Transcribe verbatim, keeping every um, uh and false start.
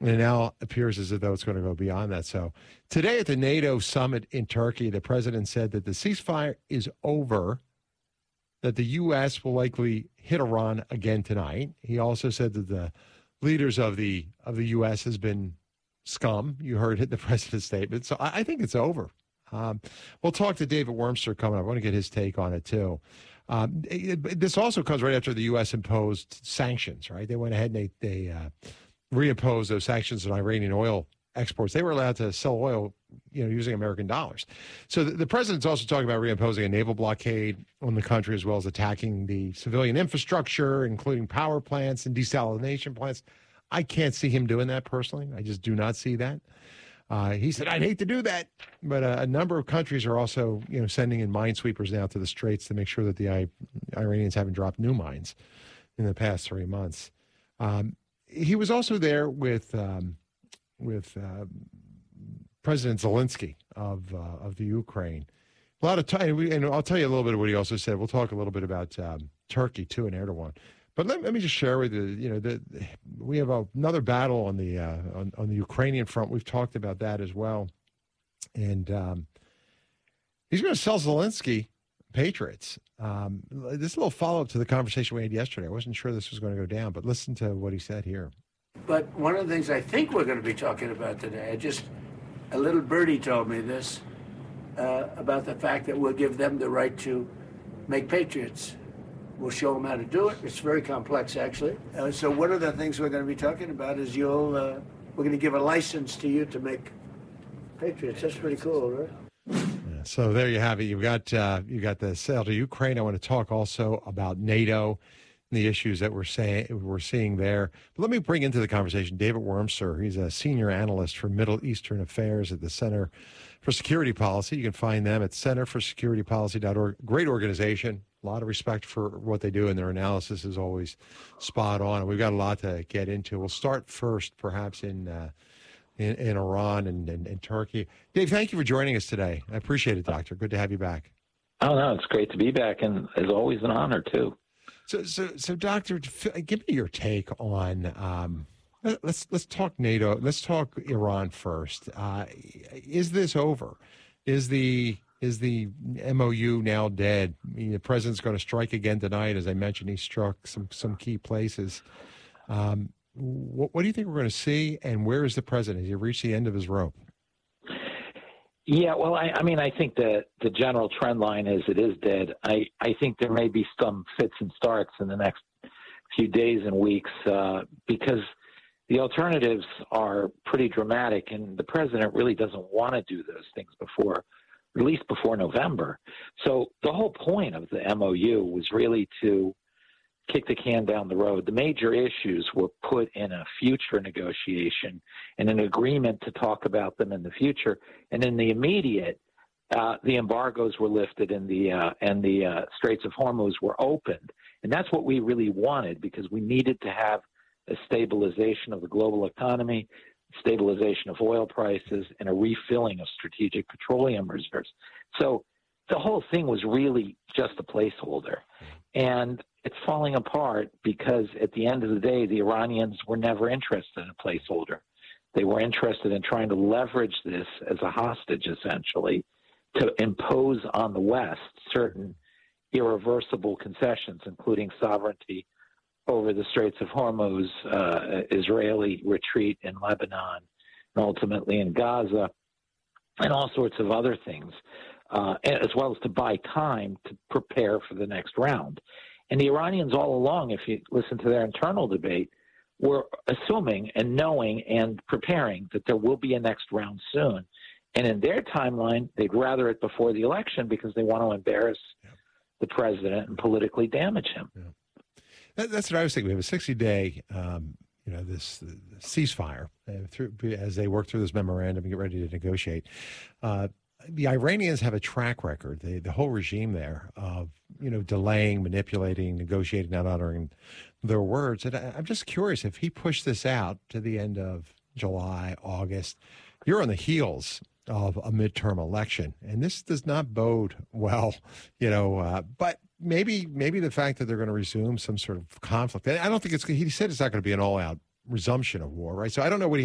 And it now appears as though it's going to go beyond that. So today at the NATO summit in Turkey, the president said that the ceasefire is over, that the U S will likely hit Iran again tonight. He also said that the leaders of the of the U S has been scum. You heard the president's statement. So I, I think it's over. Um, we'll talk to David Wormser coming up. I want to get his take on it, too. Um, it, this also comes right after the U S imposed sanctions, right? They went ahead and they, they uh, reimposed those sanctions on Iranian oil exports. They were allowed to sell oil, you know, using American dollars. So the, the president's also talking about reimposing a naval blockade on the country, as well as attacking the civilian infrastructure, including power plants and desalination plants. I can't see him doing that personally. I just do not see that. Uh, he said, I'd hate to do that. But uh, a number of countries are also, you know, sending in minesweepers now to the Straits to make sure that the I- Iranians haven't dropped new mines in the past three months. Um, he was also there with um, with uh, President Zelensky of uh, of the Ukraine. A lot of time, and I'll tell you a little bit of what he also said. We'll talk a little bit about um, Turkey too and Erdogan. But let, let me just share with you, you know, that we have a, another battle on the uh, on, on the Ukrainian front. We've talked about that as well, and um, he's going to sell Zelensky Patriots. Um, this is a little follow up to the conversation we had yesterday. I wasn't sure this was going to go down, but listen to what he said here. But one of the things I think we're going to be talking about today, I just a little birdie told me this uh, about the fact that we'll give them the right to make patriots. We'll show them how to do it. It's very complex, actually. Uh, so one of the things we're going to be talking about is you'll uh, we're going to give a license to you to make patriots. That's pretty cool, right? Yeah, so there you have it. You've got uh, you got the sale to Ukraine. I want to talk also about NATO and the issues that we're saying we're seeing there. But let me bring into the conversation David Wormser. He's a senior analyst for Middle Eastern Affairs at the Center for Security Policy. You can find them at center for security policy dot org. Great organization. A lot of respect for what they do, and their analysis is always spot on. And we've got a lot to get into. We'll start first, perhaps, in uh, in, in Iran and, and, and Turkey. Dave, thank you for joining us today. I appreciate it, Doctor. Good to have you back. Oh, no, it's great to be back, and as always, an honor, too. So, so, so, Doctor, give me your take on. Um, let's let's talk NATO. Let's talk Iran first. Uh, is this over? Is the Is the M O U now dead? I mean, the president's going to strike again tonight. As I mentioned, he struck some, some key places. Um, what, what do you think we're going to see, and where is the president? Has he reached the end of his rope? Yeah, well, I, I mean, I think that the general trend line is it is dead. I, I think there may be some fits and starts in the next few days and weeks uh, because the alternatives are pretty dramatic, and the president really doesn't want to do those things before, at least before November. So the whole point of the M O U was really to kick the can down the road. The major issues were put in a future negotiation and an agreement to talk about them in the future. And in the immediate, uh, the embargoes were lifted and the uh, and the uh, Straits of Hormuz were opened. And that's what we really wanted because we needed to have a stabilization of the global economy, stabilization of oil prices, and a refilling of strategic petroleum reserves. So the whole thing was really just a placeholder. And it's falling apart because at the end of the day, the Iranians were never interested in a placeholder. They were interested in trying to leverage this as a hostage, essentially, to impose on the West certain irreversible concessions, including sovereignty over the Straits of Hormuz, uh, Israeli retreat in Lebanon, and ultimately in Gaza, and all sorts of other things, uh, as well as to buy time to prepare for the next round. And the Iranians all along, if you listen to their internal debate, were assuming and knowing and preparing that there will be a next round soon. And in their timeline, they'd rather it before the election because they want to embarrass yeah. the president and politically damage him. Yeah. That, that's what I was thinking. We have a sixty-day, um, you know, this uh, ceasefire uh, through, as they work through this memorandum and get ready to negotiate. Uh, the Iranians have a track record, the, the whole regime there, of, you know, delaying, manipulating, negotiating, not honoring their words. And I, I'm just curious, if he pushed this out to the end of July, August, you're on the heels of a midterm election. And this does not bode well, you know, uh, but maybe maybe the fact that they're going to resume some sort of conflict. I don't think it's, he said it's not going to be an all-out resumption of war, right? So I don't know what he